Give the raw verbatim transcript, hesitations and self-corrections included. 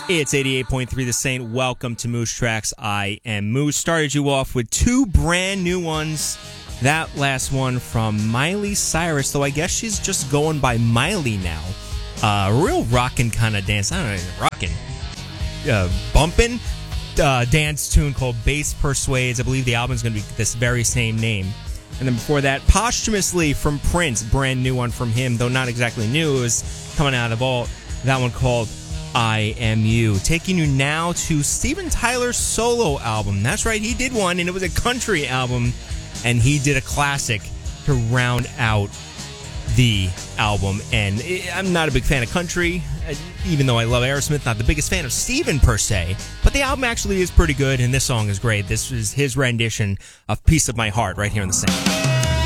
It's eighty-eight point three The Saint. Welcome to Moose Tracks. I am Moose. Started you off with two brand new ones. That last one from Miley Cyrus, though I guess she's just going by Miley now. Uh, real rockin' kind of dance. I don't know, rockin'. Uh, bumpin' uh, dance tune called Bass Persuades. I believe the album's going to be this very same name. And then before that, posthumously from Prince, brand new one from him, though not exactly new. It was coming out of all. That one called I Am You. Taking you now to Steven Tyler's solo album. That's right, he did one, and it was a country album, and he did a classic to round out the album. And I'm not a big fan of country, even though I love Aerosmith. Not the biggest fan of Steven per se, but the album actually is pretty good, and this song is great. This is his rendition of Piece of My Heart right here in the Saint.